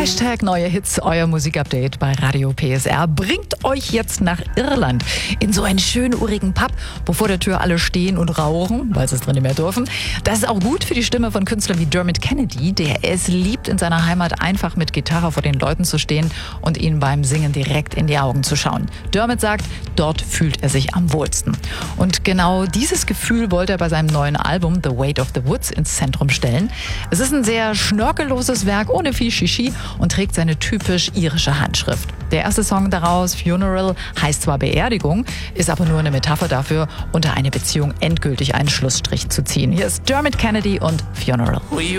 Hashtag neue Hits, euer Musikupdate bei Radio PSR bringt euch jetzt nach Irland in so einen schönen urigen Pub, wo vor der Tür alle stehen und rauchen, weil sie es drin nicht mehr dürfen. Das ist auch gut für die Stimme von Künstlern wie Dermot Kennedy, der es liebt, in seiner Heimat einfach mit Gitarre vor den Leuten zu stehen und ihnen beim Singen direkt in die Augen zu schauen. Dermot sagt, dort fühlt er sich am wohlsten. Und genau dieses Gefühl wollte er bei seinem neuen Album The Weight of the Woods ins Zentrum stellen. Es ist ein sehr schnörkelloses Werk ohne viel Shishi und trägt seine typisch irische Handschrift. Der erste Song daraus, Funeral, heißt zwar Beerdigung, ist aber nur eine Metapher dafür, unter eine Beziehung endgültig einen Schlussstrich zu ziehen. Hier ist Dermot Kennedy und Funeral.